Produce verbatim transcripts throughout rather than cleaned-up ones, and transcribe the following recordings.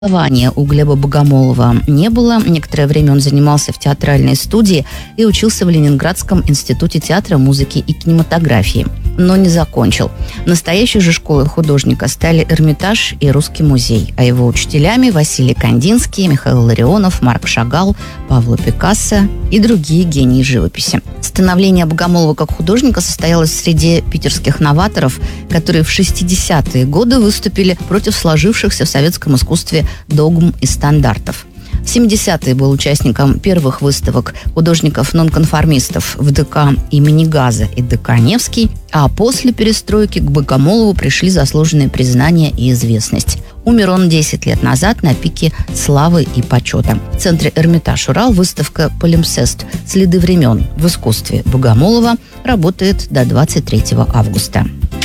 Образования у Глеба Богомолова не было. Некоторое время он занимался в театральной студии и учился в Ленинградском институте театра, музыки и кинематографии, но не закончил. Настоящей же школой художника стали Эрмитаж и Русский музей, а его учителями Василий Кандинский, Михаил Ларионов, Марк Шагал, Пабло Пикассо и другие гении живописи. Становление Богомолова как художника состоялось среди питерских новаторов, которые в шестидесятые годы выступили против сложившихся в советском искусстве догм и стандартов. В семидесятые был участником первых выставок художников-нонконформистов в ДК имени Газа и ДК Невский, а после перестройки к Богомолову пришли заслуженные признания и известность. Умер он десять лет назад на пике славы и почета. В центре Эрмитаж Урал выставка «Полимсест. Следы времен в искусстве Богомолова» работает до двадцать третьего августа.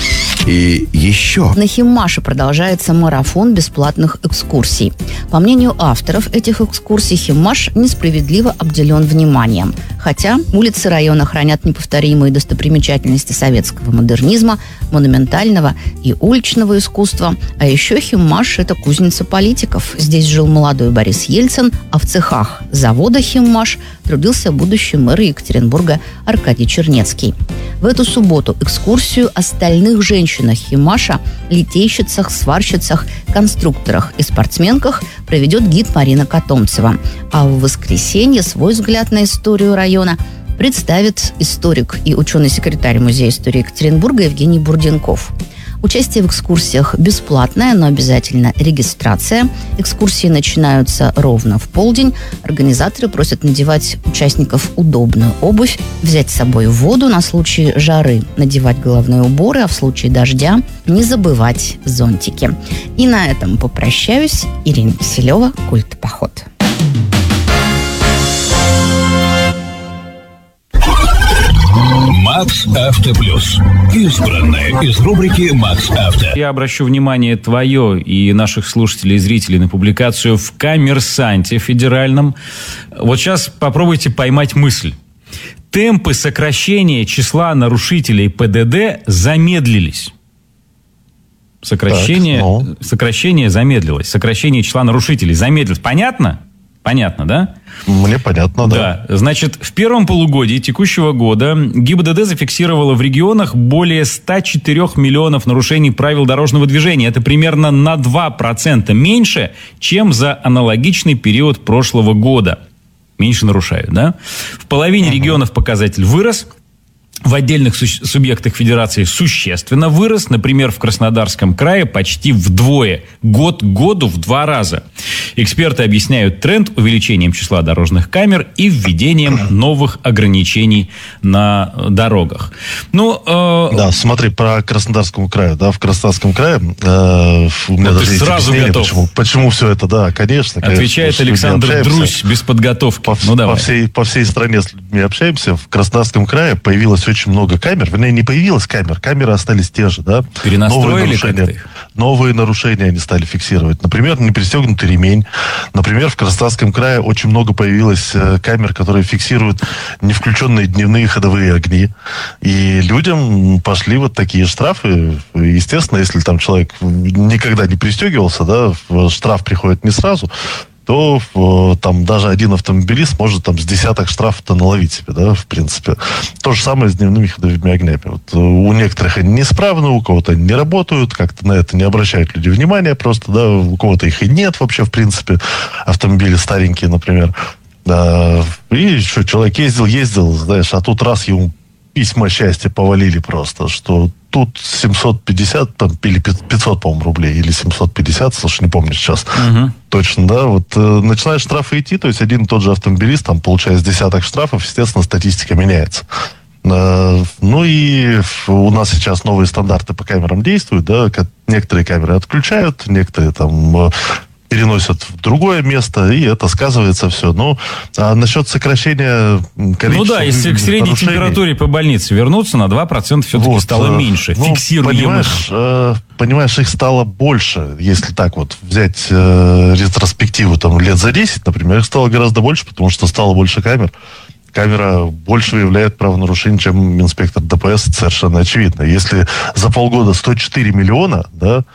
И еще. На Химмаше продолжается марафон бесплатных экскурсий. По мнению авторов этих экскурсий, Химмаш несправедливо обделен вниманием. Хотя улицы района хранят неповторимые достопримечательности советского модернизма, монументального и уличного искусства. А еще Химмаш – это кузница политиков. Здесь жил молодой Борис Ельцин, а в цехах завода Химмаш трудился будущий мэр Екатеринбурга Аркадий Чернецкий. В эту субботу экскурсию о стальных женщинах Химмаша, литейщицах, сварщицах, конструкторах и спортсменках проведет гид Марина Котомцева. А в воскресенье свой взгляд на историю района представит историк и ученый-секретарь Музея истории Екатеринбурга Евгений Бурденков. Участие в экскурсиях бесплатное, но обязательно регистрация. Экскурсии начинаются ровно в полдень. Организаторы просят надевать участников удобную обувь, взять с собой воду на случай жары, надевать головные уборы, а в случае дождя не забывать зонтики. И на этом попрощаюсь. Ирина Киселева, «Культ-поход». Макс Авто Плюс. Избранное из рубрики Макс Авто. Я обращу внимание твое и наших слушателей и зрителей на публикацию в «Коммерсанте» федеральном. Вот сейчас попробуйте поймать мысль. Темпы сокращения числа нарушителей ПДД замедлились. Сокращение, так, ну. сокращение замедлилось. Сокращение числа нарушителей замедлилось. Понятно? Понятно, да? Мне понятно, да. Да. Значит, в первом полугодии текущего года ГИБДД зафиксировала в регионах более ста четырёх миллионов нарушений правил дорожного движения. Это примерно на два процента меньше, чем за аналогичный период прошлого года. Меньше нарушают, да? В половине uh-huh. регионов показатель вырос. В отдельных су- субъектах федерации существенно вырос. Например, в Краснодарском крае почти вдвое. Год к году в два раза. Эксперты объясняют тренд увеличением числа дорожных камер и введением новых ограничений на дорогах. Ну, э... Да, смотри, про Краснодарскому краю. Да, в Краснодарском крае э, у меня вот даже есть сразу объяснение, готов. Почему, почему все это, да, конечно. Отвечает конечно, Александр Друзь без подготовки. По, ну, давай. По, всей, по всей стране с людьми общаемся. В Краснодарском крае появилось очень много камер. Вернее, не появилось камер. Камеры остались те же, да. Перенастроили новые нарушения, новые нарушения они стали фиксировать. Например, непристегнутый ремень. Например, в Краснодарском крае очень много появилось э, камер, которые фиксируют невключенные дневные ходовые огни. И людям пошли вот такие штрафы. Естественно, если там человек никогда не пристегивался, да, штраф приходит не сразу, то э, там даже один автомобилист может там с десяток штрафов-то наловить себе, да, в принципе. То же самое с дневными ходовыми огнями. Вот, э, у некоторых они неисправны, у кого-то они не работают, как-то на это не обращают люди внимания просто, да, у кого-то их и нет вообще, в принципе, автомобили старенькие, например. Да, и что, человек ездил, ездил, знаешь, а тут раз ему письма счастья повалили просто, что тут семьсот пятьдесят там, или пятьсот, по-моему, рублей, или семьсот пятьдесят, слушай, не помню сейчас. Угу. Точно, да. Вот э, начинают штрафы идти, то есть один и тот же автомобилист, там, получая с десяток штрафов, естественно, статистика меняется. Э, ну и у нас сейчас новые стандарты по камерам действуют, да, некоторые камеры отключают, некоторые там переносят в другое место, и это сказывается все. Ну, а насчет сокращения количества... Ну да, если к средней нарушений, температуре по больнице вернуться, на два процента все-таки вот, стало меньше. Ну, фиксируемых. Понимаешь, э, понимаешь, их стало больше. Если так вот взять э, ретроспективу там, лет за десять, например, их стало гораздо больше, потому что стало больше камер. Камера больше выявляет правонарушение, чем инспектор ДПС, совершенно очевидно. Если за полгода сто четыре миллиона, да,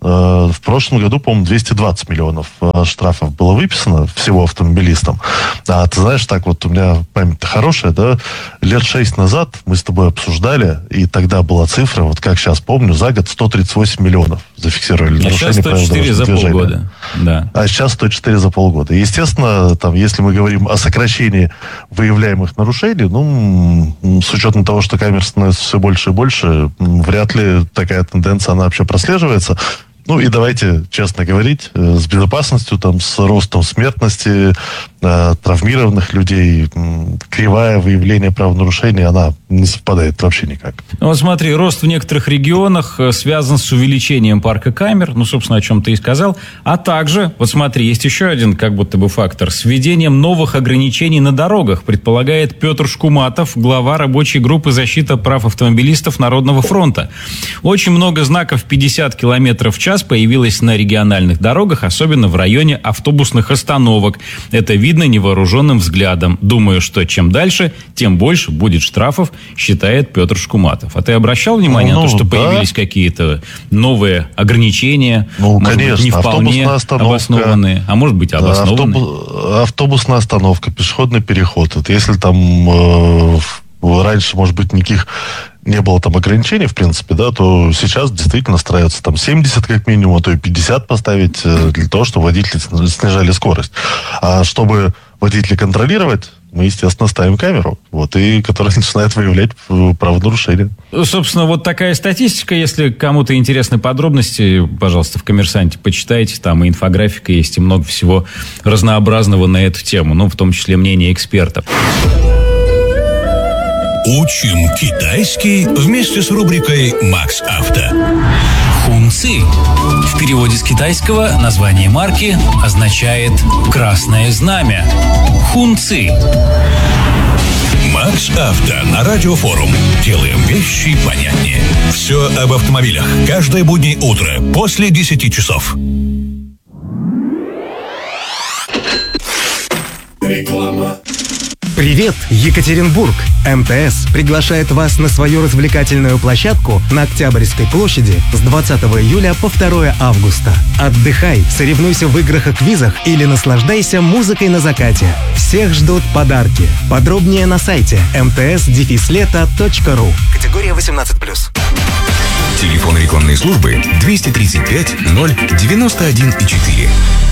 В прошлом году, по-моему, двести двадцать миллионов штрафов было выписано всего автомобилистам. А ты знаешь, так вот у меня память-то хорошая, да? Лет шесть назад мы с тобой обсуждали, и тогда была цифра, вот как сейчас помню, за год сто тридцать восемь миллионов зафиксировали а нарушение правил дорожного за движения. Полгода. Да. А сейчас сто четыре за полгода. Естественно, там, если мы говорим о сокращении выявляемых нарушений, ну, с учетом того, что камер становится все больше и больше, вряд ли такая тенденция, она вообще прослеживается. Ну и давайте честно говорить, с безопасностью, там, с ростом смертности, э, травмированных людей, кривая выявления правонарушений, она не совпадает вообще никак. Ну, вот смотри, рост в некоторых регионах связан с увеличением парка камер, ну, собственно, о чем ты и сказал, а также, вот смотри, есть еще один как будто бы фактор, с введением новых ограничений на дорогах, предполагает Петр Шкуматов, глава рабочей группы защиты прав автомобилистов Народного фронта. Очень много знаков пятьдесят километров в час появилось на региональных дорогах, особенно в районе автобусных остановок. Это видно невооруженным взглядом. Думаю, что чем дальше, тем больше будет штрафов, считает Петр Шкуматов. А ты обращал внимание ну, на то, что да. появились какие-то новые ограничения? Ну, может конечно. быть, не вполне обоснованные, а может быть, обоснованные? Да, автобус, автобусная остановка, пешеходный переход. Вот если там э, раньше, может быть, никаких не было там ограничений, в принципе, да, то сейчас действительно стараются там семьдесят как минимум, а то и пятьдесят поставить для того, чтобы водители снижали скорость. А чтобы водителей контролировать, мы, естественно, ставим камеру, вот, и которая начинает выявлять правонарушения. Собственно, вот такая статистика. Если кому-то интересны подробности, пожалуйста, в «Коммерсанте» почитайте. Там и инфографика есть, и много всего разнообразного на эту тему, ну, в том числе мнение экспертов. Учим китайский вместе с рубрикой «Макс Авто». Хунци. В переводе с китайского название марки означает «красное знамя». Хунци. Макс Авто на Радиофорум. Делаем вещи понятнее. Все об автомобилях. Каждое буднее утро после десяти часов. Реклама. Привет, Екатеринбург! эм тэ эс приглашает вас на свою развлекательную площадку на Октябрьской площади с двадцатого июля по второе августа. Отдыхай, соревнуйся в играх и квизах или наслаждайся музыкой на закате. Всех ждут подарки. Подробнее на сайте эм тэ эс дефис лето точка ру. Категория восемнадцать плюс. Телефон рекламной службы двести тридцать пять ноль девяносто один четыре.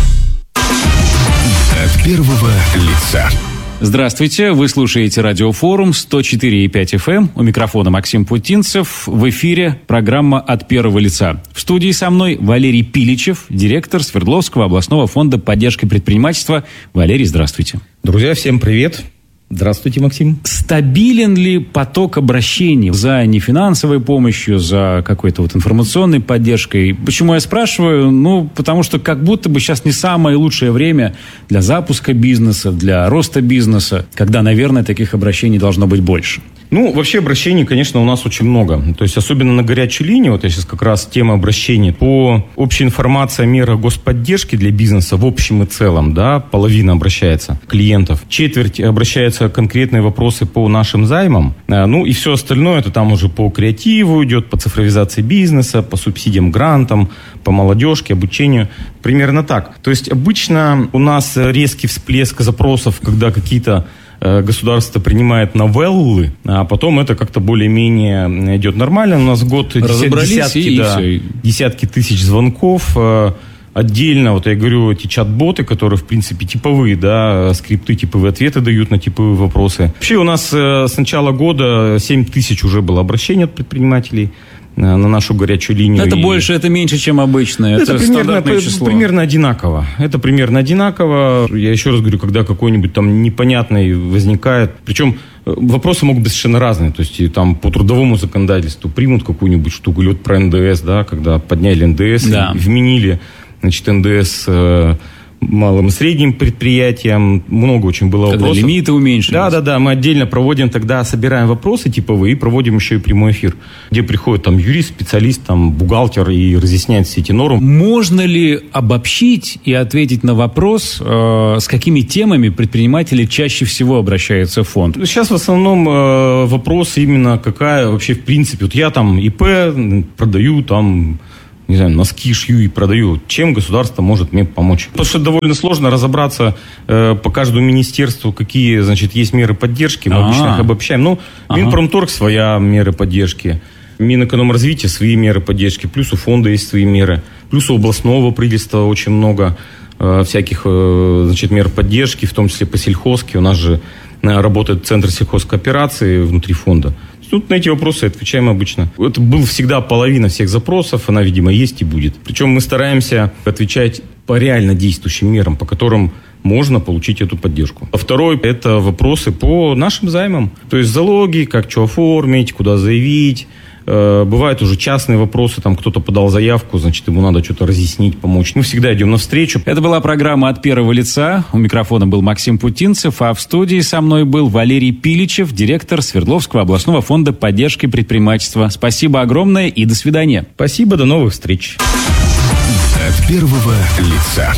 От первого лица. Здравствуйте, вы слушаете Радиофорум сто четыре и пять эф эм. У микрофона Максим Путинцев. В эфире программа «От первого лица». В студии со мной Валерий Пиличев, директор Свердловского областного фонда поддержки предпринимательства. Валерий, здравствуйте. Друзья, всем привет. Здравствуйте, Максим. Стабилен ли поток обращений за нефинансовой помощью, за какой-то вот информационной поддержкой? Почему я спрашиваю? Ну, потому что как будто бы сейчас не самое лучшее время для запуска бизнеса, для роста бизнеса, когда, наверное, таких обращений должно быть больше. Ну, вообще обращений, конечно, у нас очень много. То есть, особенно на горячей линии, вот я сейчас как раз тема обращений, по общей информации о мерах господдержки для бизнеса в общем и целом, да, половина обращается клиентов, четверть обращается конкретные вопросы по нашим займам, ну и все остальное, это там уже по креативу идет, по цифровизации бизнеса, по субсидиям, грантам, по молодежке, обучению, примерно так. То есть, обычно у нас резкий всплеск запросов, когда какие-то государство принимает новеллы, а потом это как-то более-менее идет нормально. У нас в год десятки, да, десятки тысяч звонков. Отдельно, вот я говорю, эти чат-боты, которые, в принципе, типовые, да, скрипты, типовые ответы дают на типовые вопросы. Вообще у нас с начала года семь тысяч уже было обращений от предпринимателей на нашу горячую линию. Это и... больше, это меньше, чем обычно. Это, это примерно, число. примерно одинаково. Это примерно одинаково. Я еще раз говорю, когда какой-нибудь там непонятный возникает. Причем вопросы могут быть совершенно разные. То есть там по трудовому законодательству примут какую-нибудь штуку. Или вот про эн дэ эс, да, когда подняли эн дэ эс, да. и вменили, значит, эн дэ эс малым и средним предприятиям. Много очень было когда вопросов. Лимиты уменьшились. Да, да, да. Мы отдельно проводим тогда, собираем вопросы типовые и проводим еще и прямой эфир, где приходит там юрист, специалист, там бухгалтер и разъясняет все эти нормы. Можно ли обобщить и ответить на вопрос, э, с какими темами предприниматели чаще всего обращаются в фонд? Сейчас в основном э, вопрос именно какая вообще в принципе. Вот я там ИП продаю там не знаю, носки шью и продаю. Чем государство может мне помочь? Потому что довольно сложно разобраться э, по каждому министерству, какие, значит, есть меры поддержки. Мы А-а-а. обычно их обобщаем. Ну, ага. Минпромторг своя меры поддержки, Минэкономразвития свои меры поддержки, плюс у фонда есть свои меры, плюс у областного правительства очень много э, всяких, э, значит, мер поддержки, в том числе по сельхозке. У нас же э, работает Центр сельхозкооперации внутри фонда. Тут на эти вопросы отвечаем обычно. Это был всегда половина всех запросов, она, видимо, есть и будет. Причем мы стараемся отвечать по реально действующим мерам, по которым можно получить эту поддержку. А второй – это вопросы по нашим займам. То есть залоги, как что оформить, куда заявить. Бывают уже частные вопросы, там кто-то подал заявку, значит, ему надо что-то разъяснить, помочь. Мы всегда идем навстречу. Это была программа «От первого лица». У микрофона был Максим Путинцев, а в студии со мной был Валерий Пиличев, директор Свердловского областного фонда поддержки предпринимательства. Спасибо огромное и до свидания. Спасибо, до новых встреч. От первого лица.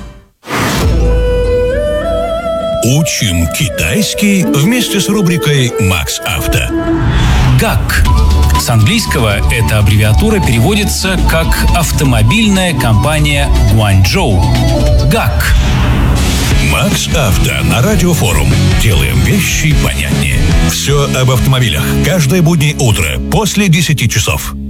Учим китайский вместе с рубрикой «Макс Авто». ГАК. С английского эта аббревиатура переводится как «Автомобильная компания Гуанчжоу». ГАК. Макс Авто на Радиофорум. Делаем вещи понятнее. Все об автомобилях. Каждое буднее утро после десяти часов.